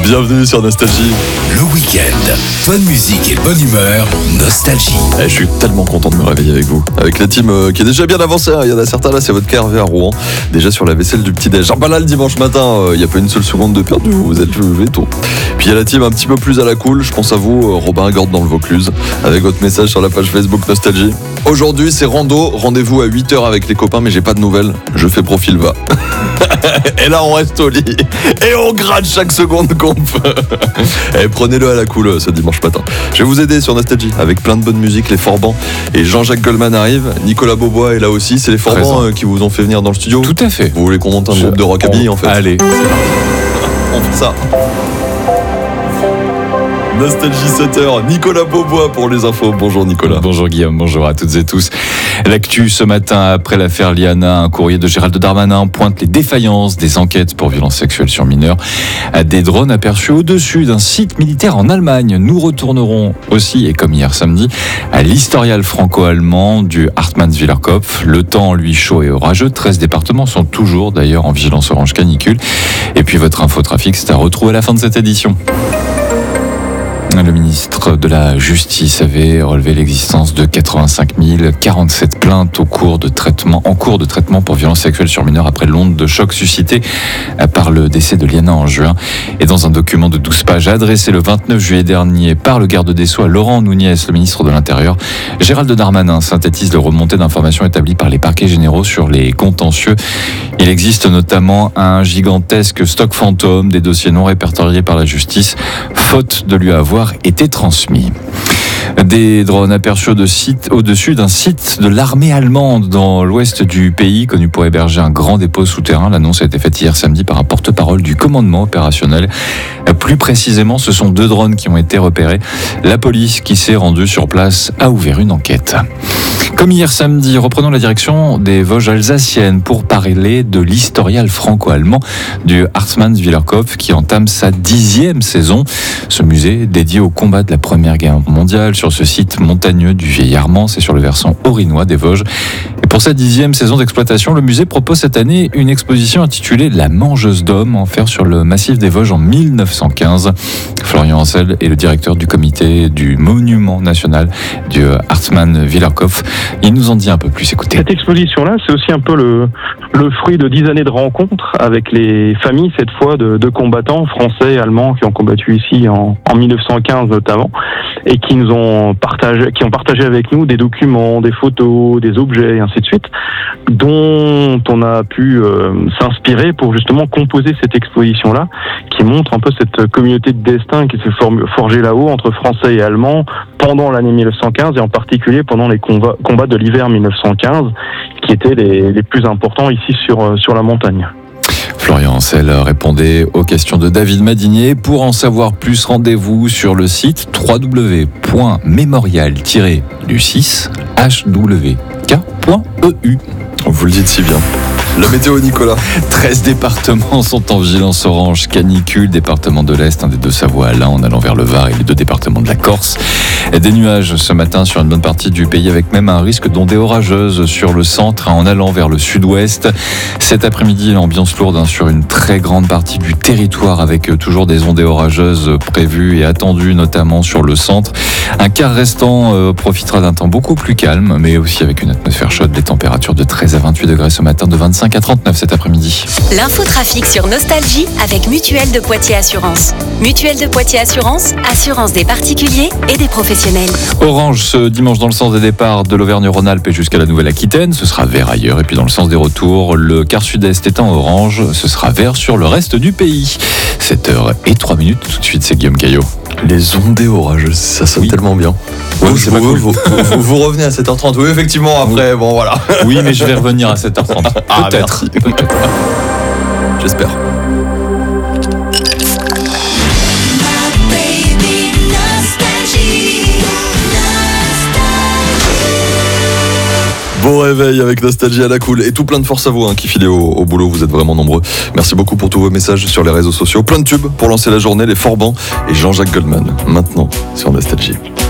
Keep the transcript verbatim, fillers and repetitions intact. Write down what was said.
Bienvenue sur Nostalgie. Le week-end, bonne musique et bonne humeur, Nostalgie. Eh, je suis tellement content de me réveiller avec vous. Avec la team euh, qui est déjà bien avancée. Hein. Il y en a certains là, c'est votre K R V à Rouen. Déjà sur la vaisselle du petit-déj. Ah bah là, le dimanche matin, euh, il n'y a pas une seule seconde de perdu. Vous êtes levé tôt. Puis il y a la team un petit peu plus à la cool. Je pense à vous, euh, Robin Gordes dans le Vaucluse. Avec votre message sur la page Facebook Nostalgie. Aujourd'hui, c'est rando. Rendez-vous à huit heures avec les copains, mais j'ai pas de nouvelles. Je fais profil va. Et là, on reste au lit. Et on gratte chaque seconde qu'on peut. Et prenez-le à la cool ce dimanche matin. Je vais vous aider sur Nostalgie avec plein de bonne musique, les Forbans. Et Jean-Jacques Goldman arrive. Nicolas Beaubois est là aussi. C'est les Forbans euh, qui vous ont fait venir dans le studio. Tout à fait. Vous voulez qu'on monte un Je... groupe de rockabilly on... en fait? Allez. On fait ça. Nostalgie sept heures, Nicolas Beaubois pour les infos. Bonjour Nicolas. Bonjour Guillaume, bonjour à toutes et tous. L'actu ce matin après l'affaire Liana, un courrier de Gérald Darmanin pointe les défaillances des enquêtes pour violences sexuelles sur mineurs. Des drones aperçus au-dessus d'un site militaire en Allemagne. Nous retournerons aussi, et comme hier samedi, à l'historial franco-allemand du Hartmannswillerkopf. Le temps, lui, chaud et orageux. treize départements sont toujours d'ailleurs en vigilance orange canicule. Et puis votre infotrafic, c'est à retrouver à la fin de cette édition. Le ministre de la Justice avait relevé l'existence de quatre-vingt-cinq mille quarante-sept plaintes au cours de traitement, en cours de traitement pour violences sexuelles sur mineurs après l'onde de choc suscitée par le décès de Liana en juin. Et dans un document de douze pages adressé le vingt-neuf juillet dernier par le garde des Sceaux à Laurent Nunez, le ministre de l'Intérieur, Gérald Darmanin synthétise le remontées d'informations établies par les parquets généraux sur les contentieux. Il existe notamment un gigantesque stock fantôme des dossiers non répertoriés par la justice, faute de lui avoir été transmis. Des drones aperçus au-dessus d'un site de l'armée allemande dans l'ouest du pays, connu pour héberger un grand dépôt souterrain. L'annonce a été faite hier samedi par un porte-parole du commandement opérationnel. Plus précisément, ce sont deux drones qui ont été repérés. La police qui s'est rendue sur place a ouvert une enquête. Comme hier samedi, reprenons la direction des Vosges alsaciennes pour parler de l'historial franco-allemand du Hartmannswillerkopf qui entame sa dixième saison. Ce musée dédié au combat de la Première Guerre mondiale sur ce site montagneux du Vieil-Armand, c'est sur le versant orinois des Vosges. Et pour sa dixième saison d'exploitation, le musée propose cette année une exposition intitulée La Mangeuse d'Hommes, en fer sur le massif des Vosges en mille neuf cent quinze. Florian Ancel est le directeur du comité du monument national du Hartmannswillerkopf. Il nous en dit un peu plus, écoutez. Cette exposition-là, c'est aussi un peu le, le fruit de dix années de rencontres avec les familles, cette fois, de, de combattants français et allemands qui ont combattu ici en, en mille neuf cent quinze notamment, et qui nous ont partagé, qui ont partagé avec nous des documents, des photos, des objets, et ainsi de suite, dont on a pu euh, s'inspirer pour justement composer cette exposition-là, qui montre un peu cette communauté de destin qui s'est forgée là-haut entre Français et Allemands pendant l'année mille neuf cent quinze, et en particulier pendant les combats, combats de l'hiver mille neuf cent quinze, qui étaient les, les plus importants ici sur, sur la montagne. Florian Ancel répondait aux questions de David Madinier. Pour en savoir plus, rendez-vous sur le site w w w point mémorial tiret du six h w k point e u. Vous le dites si bien. La météo, Nicolas. treize départements sont en vigilance orange canicule. Département de l'Est, un des deux Savoie à l'un en allant vers le Var, et les deux départements de la Corse. Des nuages ce matin sur une bonne partie du pays, avec même un risque d'ondées orageuses sur le centre en allant vers le sud-ouest. Cet après-midi, l'ambiance lourde sur une très grande partie du territoire, avec toujours des ondées orageuses prévues et attendues, notamment sur le centre. Un quart restant euh, profitera d'un temps beaucoup plus calme, mais aussi avec une atmosphère chaude. Des températures de treize à vingt-huit degrés ce matin, de vingt-cinq à trente-neuf cet après-midi. L'infotrafic sur Nostalgie avec Mutuelle de Poitiers Assurance. Mutuelle de Poitiers Assurance, assurance des particuliers et des professionnels. Orange ce dimanche dans le sens des départs de l'Auvergne-Rhône-Alpes et jusqu'à la Nouvelle-Aquitaine. Ce sera vert ailleurs. Et puis dans le sens des retours, le quart sud-est étant orange, ce sera vert sur le reste du pays. sept heures et trois minutes. Tout de suite, c'est Guillaume Caillot. Les ondées orageuses, ça sonne oui. tellement bien. Ouais, vous, c'est vous, pas cool. vous, vous, vous revenez à sept heures trente. Oui, effectivement, après, oui. Bon, voilà. Oui, mais je vais revenir à sept heures trente. Ah, Peut-être. Peut-être. J'espère. Bon réveil avec Nostalgie à la cool et tout plein de force à vous hein, qui filez au, au boulot, vous êtes vraiment nombreux. Merci beaucoup pour tous vos messages sur les réseaux sociaux. Plein de tubes pour lancer la journée, les Forbans et Jean-Jacques Goldman. Maintenant sur Nostalgie.